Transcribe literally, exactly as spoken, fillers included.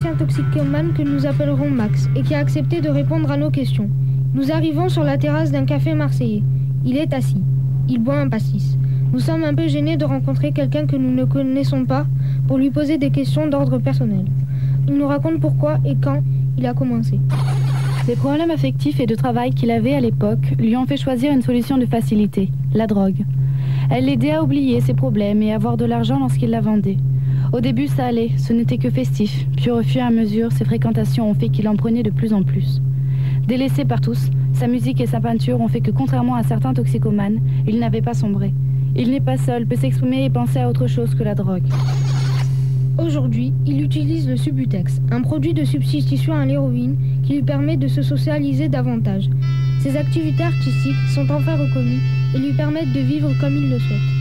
ancien toxicomane que nous appellerons Max et qui a accepté de répondre à nos questions. Nous arrivons sur la terrasse d'un café marseillais. Il est assis. Il boit un pastis. Nous sommes un peu gênés de rencontrer quelqu'un que nous ne connaissons pas pour lui poser des questions d'ordre personnel. Il nous raconte pourquoi et quand il a commencé. Les problèmes affectifs et de travail qu'il avait à l'époque lui ont fait choisir une solution de facilité, la drogue. Elle l'aidait à oublier ses problèmes et à avoir de l'argent lorsqu'il la vendait. Au début, ça allait, ce n'était que festif. Puis au fur et à mesure, ses fréquentations ont fait qu'il en prenait de plus en plus. Délaissé par tous, sa musique et sa peinture ont fait que, contrairement à certains toxicomanes, il n'avait pas sombré. Il n'est pas seul, peut s'exprimer et penser à autre chose que la drogue. Aujourd'hui, il utilise le Subutex, un produit de substitution à l'héroïne qui lui permet de se socialiser davantage. Ses activités artistiques sont enfin reconnues et lui permettent de vivre comme il le souhaite.